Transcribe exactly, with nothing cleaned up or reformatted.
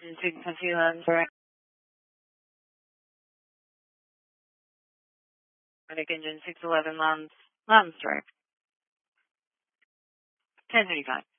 Engine two land direct. Engine six eleven lands, lands direct. ten thirty-five.